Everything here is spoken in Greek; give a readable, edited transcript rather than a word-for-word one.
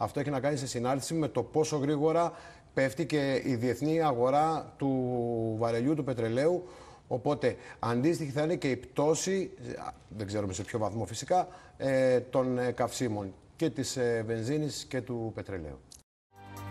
Αυτό έχει να κάνει σε συνάρτηση με το πόσο γρήγορα πέφτει και η διεθνή αγορά του βαρελιού του πετρελαίου. Οπότε αντίστοιχη θα είναι και η πτώση, δεν ξέρουμε σε ποιο βαθμό φυσικά, των καυσίμων και της βενζίνης και του πετρελαίου.